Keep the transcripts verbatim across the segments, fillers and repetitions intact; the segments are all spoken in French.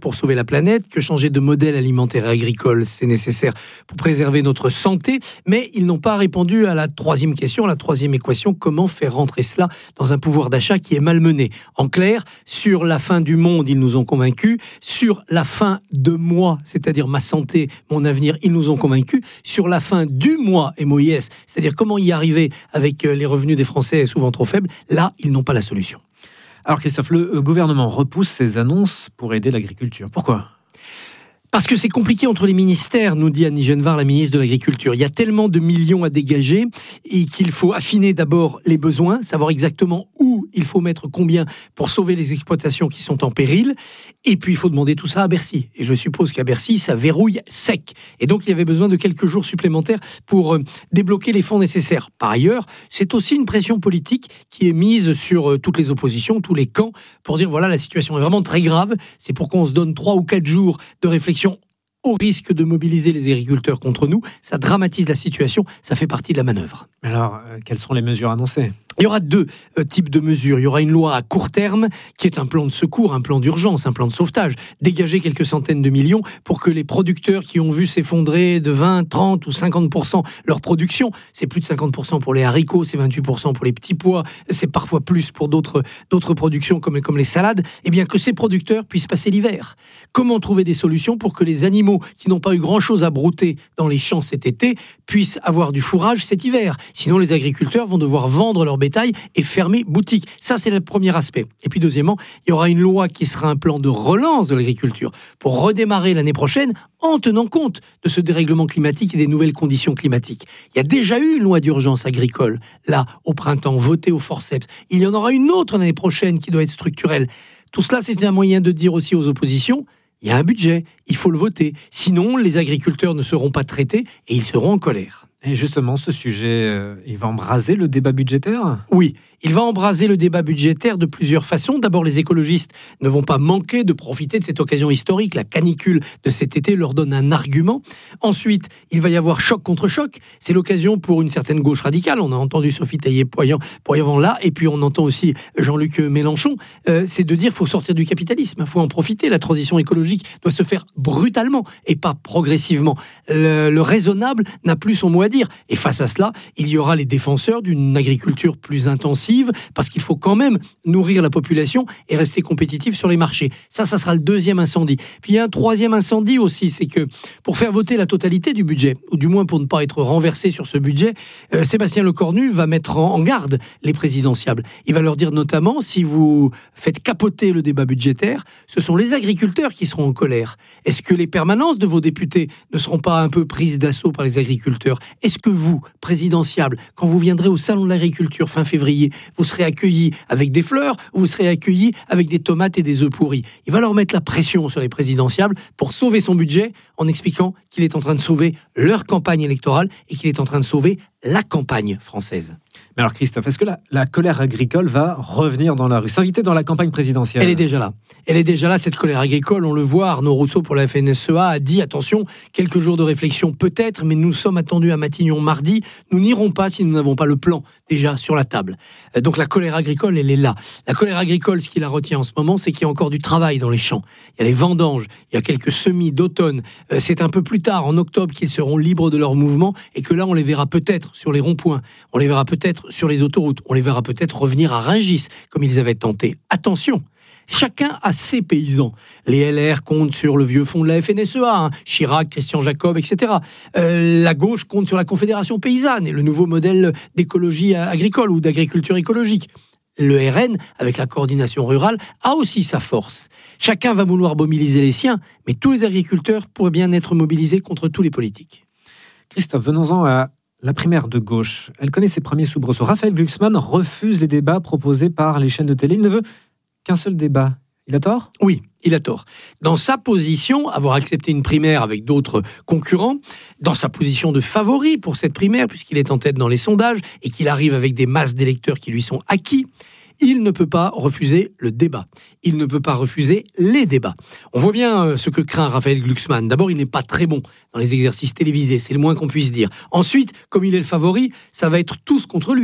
pour sauver la planète, que changer de modèle alimentaire et agricole, c'est nécessaire pour préserver notre santé, mais ils n'ont pas répondu à la troisième question, la troisième équation, comment faire rentrer cela dans un pouvoir d'achat qui est malmené. En clair, sur la fin du monde, ils nous ont convaincus, sur la fin de moi, c'est-à-dire ma santé, mon avenir, ils nous ont convaincus, sur la fin du mois, M O I S, c'est-à-dire comment y arriver avec les revenus des Français souvent trop faibles, là, ils n'ont pas la solution. Alors Christophe, le gouvernement repousse ses annonces pour aider l'agriculture. Pourquoi ? Parce que c'est compliqué entre les ministères, nous dit Annie Genevard, la ministre de l'Agriculture. Il y a tellement de millions à dégager et qu'il faut affiner d'abord les besoins, savoir exactement où il faut mettre combien pour sauver les exploitations qui sont en péril. Et puis il faut demander tout ça à Bercy. Et je suppose qu'à Bercy, ça verrouille sec. Et donc il y avait besoin de quelques jours supplémentaires pour euh, débloquer les fonds nécessaires. Par ailleurs, c'est aussi une pression politique qui est mise sur euh, toutes les oppositions, tous les camps, pour dire voilà, la situation est vraiment très grave. C'est pour qu'on se donne trois ou quatre jours de réflexion au risque de mobiliser les agriculteurs contre nous. Ça dramatise la situation, ça fait partie de la manœuvre. Alors, euh, quelles sont les mesures annoncées ? Il y aura deux euh, types de mesures. Il y aura une loi à court terme, qui est un plan de secours, un plan d'urgence, un plan de sauvetage. Dégager quelques centaines de millions pour que les producteurs qui ont vu s'effondrer de vingt, trente ou cinquante pour cent leur production, c'est plus de cinquante pour cent pour les haricots, c'est vingt-huit pour cent pour les petits pois, c'est parfois plus pour d'autres, d'autres productions comme, comme les salades, eh bien que ces producteurs puissent passer l'hiver. Comment trouver des solutions pour que les animaux qui n'ont pas eu grand-chose à brouter dans les champs cet été puissent avoir du fourrage cet hiver ? Sinon, les agriculteurs vont devoir vendre leur bétail et fermer boutique. Ça, c'est le premier aspect. Et puis, deuxièmement, il y aura une loi qui sera un plan de relance de l'agriculture pour redémarrer l'année prochaine en tenant compte de ce dérèglement climatique et des nouvelles conditions climatiques. Il y a déjà eu une loi d'urgence agricole, là, au printemps, votée au forceps. Il y en aura une autre l'année prochaine qui doit être structurelle. Tout cela, c'est un moyen de dire aussi aux oppositions, il y a un budget, il faut le voter. Sinon, les agriculteurs ne seront pas traités et ils seront en colère. Et justement, ce sujet, euh, il va embraser le débat budgétaire ? Oui, il va embraser le débat budgétaire de plusieurs façons. D'abord, les écologistes ne vont pas manquer de profiter de cette occasion historique. La canicule de cet été leur donne un argument. Ensuite, il va y avoir choc contre choc. C'est l'occasion pour une certaine gauche radicale. On a entendu Sophie Taillé-Poyavant là, et puis on entend aussi Jean-Luc Mélenchon. Euh, c'est de dire qu'il faut sortir du capitalisme, il faut en profiter. La transition écologique doit se faire brutalement et pas progressivement. Le, le raisonnable n'a plus son mot à dire. Et face à cela, il y aura les défenseurs d'une agriculture plus intensive, parce qu'il faut quand même nourrir la population et rester compétitif sur les marchés. Ça, ça sera le deuxième incendie. Puis il y a un troisième incendie aussi, c'est que pour faire voter la totalité du budget, ou du moins pour ne pas être renversé sur ce budget, euh, Sébastien Lecornu va mettre en, en garde les présidentiables. Il va leur dire notamment, si vous faites capoter le débat budgétaire, ce sont les agriculteurs qui seront en colère. Est-ce que les permanences de vos députés ne seront pas un peu prises d'assaut par les agriculteurs ? Est-ce que vous, présidentiables, quand vous viendrez au Salon de l'Agriculture fin février, vous serez accueillis avec des fleurs ou vous serez accueillis avec des tomates et des œufs pourris ? Il va leur mettre la pression sur les présidentiables pour sauver son budget en expliquant qu'il est en train de sauver leur campagne électorale et qu'il est en train de sauver la campagne française. Mais alors Christophe, est-ce que la, la colère agricole va revenir dans la rue, s'inviter dans la campagne présidentielle ? Elle est déjà là. Elle est déjà là, cette colère agricole. On le voit, Arnaud Rousseau pour la F N S E A a dit, attention, quelques jours de réflexion peut-être, mais nous sommes attendus à Matignon mardi. Nous n'irons pas si nous n'avons pas le plan déjà sur la table. Donc la colère agricole, elle est là. La colère agricole, ce qui la retient en ce moment, c'est qu'il y a encore du travail dans les champs. Il y a les vendanges, il y a quelques semis d'automne. C'est un peu plus tard, en octobre, qu'ils seront libres de leur mouvement et que là, on les verra peut-être sur les ronds-points. On les verra peut-être sur les autoroutes. On les verra peut-être revenir à Rungis, comme ils avaient tenté. Attention, chacun a ses paysans. Les L R comptent sur le vieux fonds de la F N S E A, hein, Chirac, Christian Jacob, et cetera. Euh, la gauche compte sur la Confédération paysanne et le nouveau modèle d'écologie agricole ou d'agriculture écologique. Le R N, avec la coordination rurale, a aussi sa force. Chacun va vouloir mobiliser les siens, mais tous les agriculteurs pourraient bien être mobilisés contre tous les politiques. Christophe, venons-en à la primaire de gauche. Elle connaît ses premiers soubresauts. Raphaël Glucksmann refuse les débats proposés par les chaînes de télé. Il ne veut qu'un seul débat. Il a tort ? Oui, il a tort. Dans sa position, avoir accepté une primaire avec d'autres concurrents, dans sa position de favori pour cette primaire, puisqu'il est en tête dans les sondages et qu'il arrive avec des masses d'électeurs qui lui sont acquis, il ne peut pas refuser le débat. Il ne peut pas refuser les débats. On voit bien ce que craint Raphaël Glucksmann. D'abord, il n'est pas très bon dans les exercices télévisés, c'est le moins qu'on puisse dire. Ensuite, comme il est le favori, ça va être tous contre lui.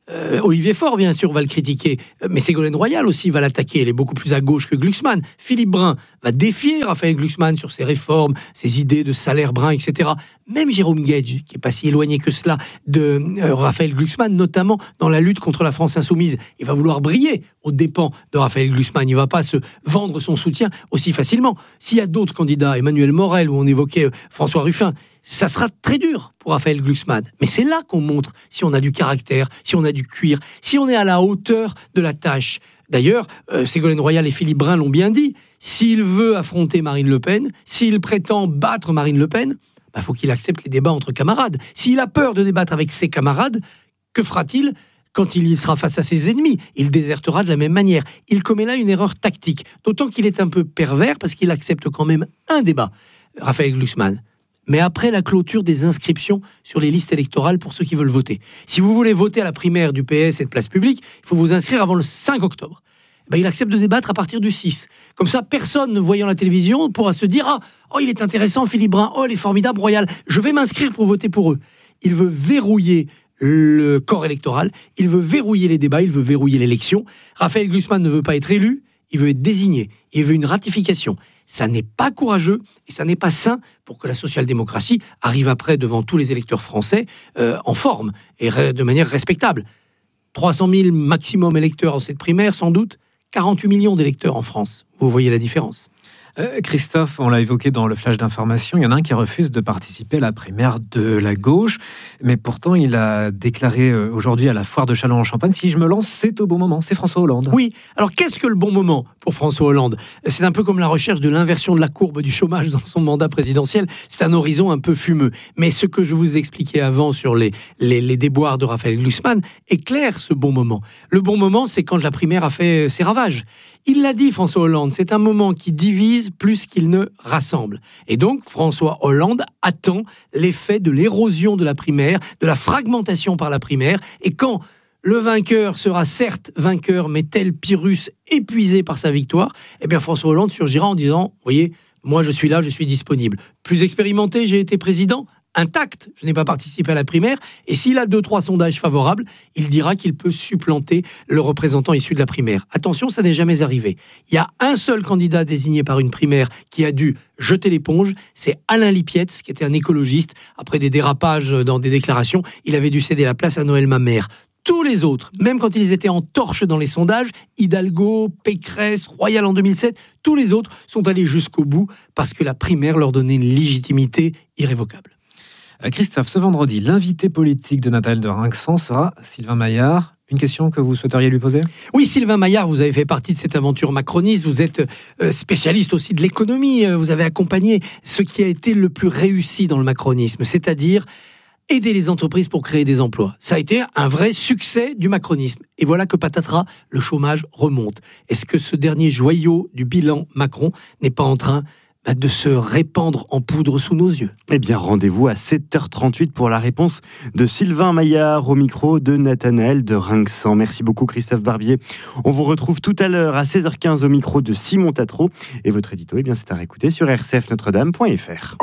Euh, Olivier Faure, bien sûr, va le critiquer, mais Ségolène Royal aussi va l'attaquer. Elle est beaucoup plus à gauche que Glucksmann. Philippe Brun va défier Raphaël Glucksmann sur ses réformes, ses idées de salaire brun, et cetera. Même Jérôme Guedj, qui n'est pas si éloigné que cela de euh, Raphaël Glucksmann, notamment dans la lutte contre la France insoumise, il va vouloir briller aux dépens de Raphaël Glucksmann. Il ne va pas se vendre son soutien aussi facilement. S'il y a d'autres candidats, Emmanuel Morel, ou on évoquait euh, François Ruffin, ça sera très dur pour Raphaël Glucksmann. Mais c'est là qu'on montre si on a du caractère, si on a du cuir, si on est à la hauteur de la tâche. D'ailleurs, euh, Ségolène Royal et Philippe Brun l'ont bien dit. S'il veut affronter Marine Le Pen, s'il prétend battre Marine Le Pen, bah, faut qu'il accepte les débats entre camarades. S'il a peur de débattre avec ses camarades, que fera-t-il quand il y sera face à ses ennemis? Il désertera de la même manière. Il commet là une erreur tactique. D'autant qu'il est un peu pervers parce qu'il accepte quand même un débat, Raphaël Glucksmann. Mais après la clôture des inscriptions sur les listes électorales pour ceux qui veulent voter. Si vous voulez voter à la primaire du P S et de Place Publique, il faut vous inscrire avant le cinq octobre. Ben, il accepte de débattre à partir du six. Comme ça, personne ne voyant la télévision pourra se dire « Ah, oh, il est intéressant, Philippe Brun. Oh, il est formidable, Royal. Je vais m'inscrire pour voter pour eux. » Il veut verrouiller le corps électoral, il veut verrouiller les débats, il veut verrouiller l'élection. Raphaël Glucksmann ne veut pas être élu, il veut être désigné, il veut une ratification. Ça n'est pas courageux et ça n'est pas sain pour que la social-démocratie arrive après devant tous les électeurs français euh, en forme et re- de manière respectable. trois cent mille maximum électeurs en cette primaire, sans doute. quarante-huit millions d'électeurs en France. Vous voyez la différence. Euh, Christophe, on l'a évoqué dans le flash d'information, il y en a un qui refuse de participer à la primaire de la gauche, mais pourtant il a déclaré euh, aujourd'hui à la foire de Châlons-en-Champagne, si je me lance, c'est au bon moment, c'est François Hollande. Oui, alors qu'est-ce que le bon moment pour François Hollande? C'est un peu comme la recherche de l'inversion de la courbe du chômage dans son mandat présidentiel, c'est un horizon un peu fumeux. Mais ce que je vous expliquais avant sur les, les, les déboires de Raphaël Glucksmann éclaire ce bon moment. Le bon moment, c'est quand la primaire a fait ses ravages. Il l'a dit, François Hollande, c'est un moment qui divise plus qu'il ne rassemble. Et donc, François Hollande attend l'effet de l'érosion de la primaire, de la fragmentation par la primaire. Et quand le vainqueur sera certes vainqueur, mais tel Pyrrhus épuisé par sa victoire, eh bien François Hollande surgira en disant, vous voyez, moi je suis là, je suis disponible. Plus expérimenté, j'ai été président, intact, je n'ai pas participé à la primaire, et s'il a deux, trois sondages favorables, il dira qu'il peut supplanter le représentant issu de la primaire. Attention, ça n'est jamais arrivé. Il y a un seul candidat désigné par une primaire qui a dû jeter l'éponge, c'est Alain Lipietz, qui était un écologiste. Après des dérapages dans des déclarations, il avait dû céder la place à Noël Mamère. Tous les autres, même quand ils étaient en torche dans les sondages, Hidalgo, Pécresse, Royal en deux mille sept, tous les autres sont allés jusqu'au bout parce que la primaire leur donnait une légitimité irrévocable. Christophe, ce vendredi, l'invité politique de Nathalie de Rinxan sera Sylvain Maillard. Une question que vous souhaiteriez lui poser ? Oui, Sylvain Maillard, vous avez fait partie de cette aventure macroniste, vous êtes spécialiste aussi de l'économie, vous avez accompagné ce qui a été le plus réussi dans le macronisme, c'est-à-dire aider les entreprises pour créer des emplois. Ça a été un vrai succès du macronisme. Et voilà que patatras, le chômage remonte. Est-ce que ce dernier joyau du bilan Macron n'est pas en train de se répandre en poudre sous nos yeux? Eh bien, rendez-vous à sept heures trente-huit pour la réponse de Sylvain Maillard au micro de Nathanaël de Rinxan. Merci beaucoup Christophe Barbier. On vous retrouve tout à l'heure à seize heures quinze au micro de Simon Tatro. Et votre édito, eh bien, c'est à réécouter sur r c f notre dame point f r.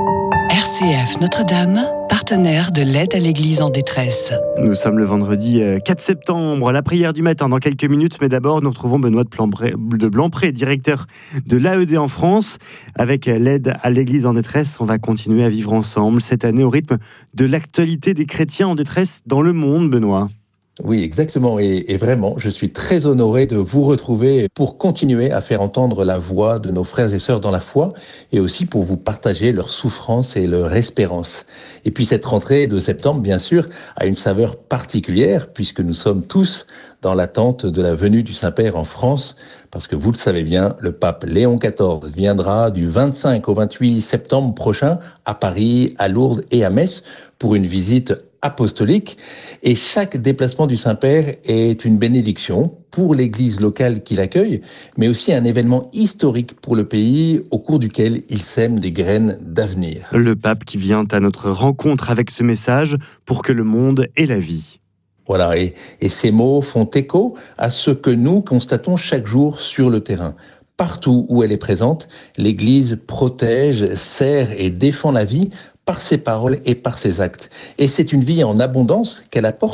R C F Notre-Dame, partenaire de l'aide à l'Église en détresse. Nous sommes le vendredi quatre septembre, la prière du matin dans quelques minutes, mais d'abord nous retrouvons Benoît de Blanpré, directeur de l'A E D en France. Avec l'aide à l'Église en détresse, on va continuer à vivre ensemble cette année au rythme de l'actualité des chrétiens en détresse dans le monde, Benoît. Oui, exactement. Et, et vraiment, je suis très honoré de vous retrouver pour continuer à faire entendre la voix de nos frères et sœurs dans la foi et aussi pour vous partager leur souffrance et leur espérance. Et puis cette rentrée de septembre, bien sûr, a une saveur particulière puisque nous sommes tous dans l'attente de la venue du Saint-Père en France, parce que vous le savez bien, le pape Léon quatorze viendra du vingt-cinq au vingt-huit septembre prochain à Paris, à Lourdes et à Metz pour une visite apostolique. Et chaque déplacement du Saint-Père est une bénédiction pour l'église locale qui l'accueille, mais aussi un événement historique pour le pays au cours duquel il sème des graines d'avenir. Le pape qui vient à notre rencontre avec ce message pour que le monde ait la vie. Voilà, et, et ces mots font écho à ce que nous constatons chaque jour sur le terrain. Partout où elle est présente, l'Église protège, sert et défend la vie par ses paroles et par ses actes. Et c'est une vie en abondance qu'elle apporte,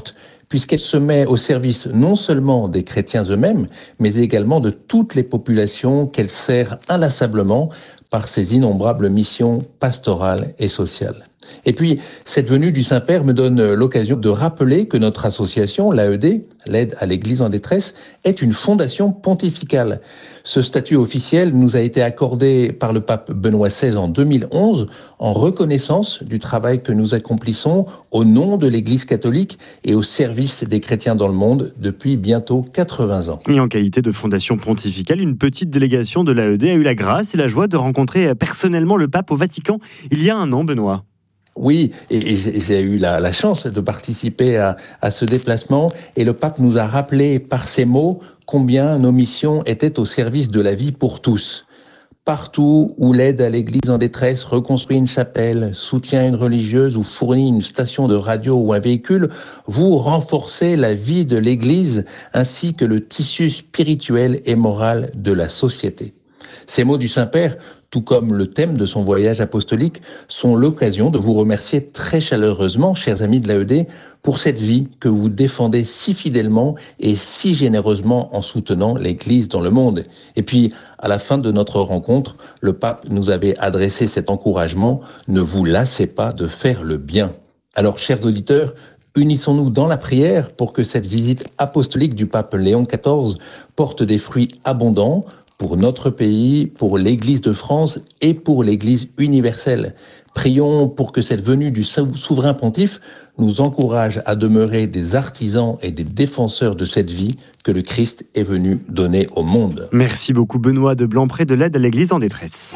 puisqu'elle se met au service non seulement des chrétiens eux-mêmes, mais également de toutes les populations qu'elle sert inlassablement par ses innombrables missions pastorales et sociales. Et puis, cette venue du Saint-Père me donne l'occasion de rappeler que notre association, l'A E D, l'aide à l'Église en détresse, est une fondation pontificale. Ce statut officiel nous a été accordé par le pape Benoît seize en deux mille onze en reconnaissance du travail que nous accomplissons au nom de l'Église catholique et au service des chrétiens dans le monde depuis bientôt quatre-vingts ans. Et en qualité de fondation pontificale, une petite délégation de l'A E D a eu la grâce et la joie de rencontrer personnellement le pape au Vatican il y a un an, Benoît. Oui, et j'ai eu la, la chance de participer à, à ce déplacement et le pape nous a rappelé par ces mots combien nos missions étaient au service de la vie pour tous. Partout où l'aide à l'Église en détresse reconstruit une chapelle, soutient une religieuse ou fournit une station de radio ou un véhicule, vous renforcez la vie de l'Église ainsi que le tissu spirituel et moral de la société. Ces mots du Saint-Père, tout comme le thème de son voyage apostolique, sont l'occasion de vous remercier très chaleureusement, chers amis de l'A E D, pour cette vie que vous défendez si fidèlement et si généreusement en soutenant l'Église dans le monde. Et puis, à la fin de notre rencontre, le pape nous avait adressé cet encouragement « Ne vous lassez pas de faire le bien ». Alors, chers auditeurs, unissons-nous dans la prière pour que cette visite apostolique du pape Léon quatorze porte des fruits abondants pour notre pays, pour l'Église de France et pour l'Église universelle. Prions pour que cette venue du souverain pontife nous encourage à demeurer des artisans et des défenseurs de cette vie que le Christ est venu donner au monde. Merci beaucoup Benoît de Blancpré de l'aide à l'Église en détresse.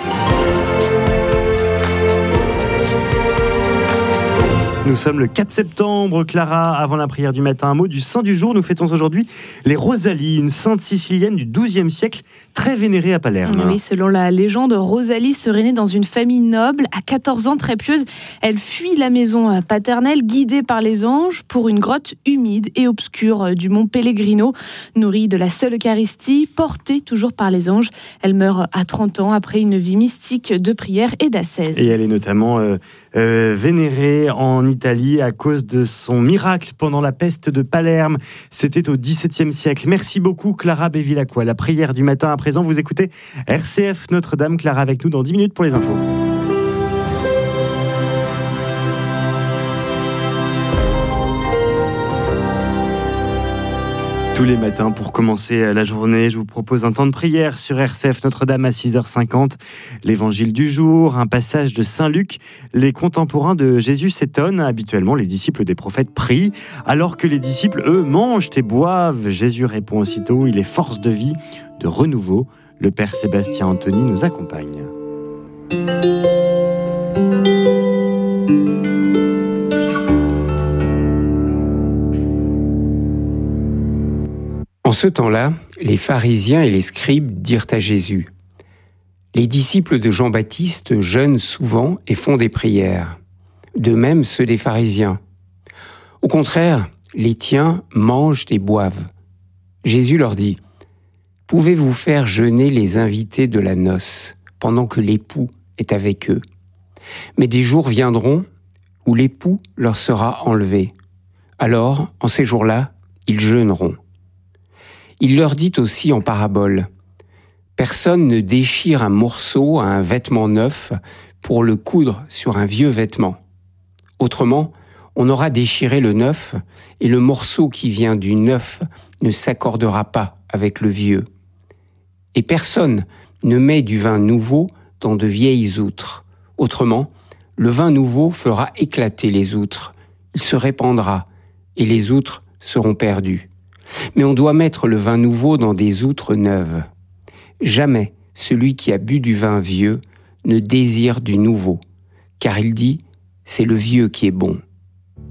Nous sommes le quatre septembre, Clara, avant la prière du matin, un mot du saint du jour. Nous fêtons aujourd'hui les Rosalie, une sainte sicilienne du douzième siècle, très vénérée à Palerme. Oui, selon la légende, Rosalie serait née dans une famille noble. À quatorze ans, très pieuse, elle fuit la maison paternelle, guidée par les anges, pour une grotte humide et obscure du mont Pellegrino, nourrie de la seule Eucharistie, portée toujours par les anges. Elle meurt à trente ans après une vie mystique de prière et d'ascèse. Et elle est notamment euh, euh, vénérée en Italie à cause de son miracle pendant la peste de Palerme. C'était au dix-septième siècle. Merci beaucoup Clara Bevilacqua. La prière du matin à présent, vous écoutez R C F Notre-Dame. Clara avec nous dans dix minutes pour les infos. Tous les matins, pour commencer la journée, je vous propose un temps de prière sur R C F Notre-Dame à six heures cinquante. L'évangile du jour, un passage de Saint Luc. Les contemporains de Jésus s'étonnent. Habituellement, les disciples des prophètes prient, alors que les disciples, eux, mangent et boivent. Jésus répond aussitôt, il est force de vie, de renouveau. Le Père Sébastien Anthony nous accompagne. En ce temps-là, les pharisiens et les scribes dirent à Jésus : « Les disciples de Jean-Baptiste jeûnent souvent et font des prières, de même ceux des pharisiens. Au contraire, les tiens mangent et boivent. » Jésus leur dit : « Pouvez-vous faire jeûner les invités de la noce pendant que l'époux est avec eux ? Mais des jours viendront où l'époux leur sera enlevé. Alors, en ces jours-là, ils jeûneront. » Il leur dit aussi en parabole : « Personne ne déchire un morceau à un vêtement neuf pour le coudre sur un vieux vêtement. Autrement, on aura déchiré le neuf et le morceau qui vient du neuf ne s'accordera pas avec le vieux. Et personne ne met du vin nouveau dans de vieilles outres. Autrement, le vin nouveau fera éclater les outres, il se répandra et les outres seront perdues. Mais on doit mettre le vin nouveau dans des outres neuves. Jamais celui qui a bu du vin vieux ne désire du nouveau, car il dit : c'est le vieux qui est bon.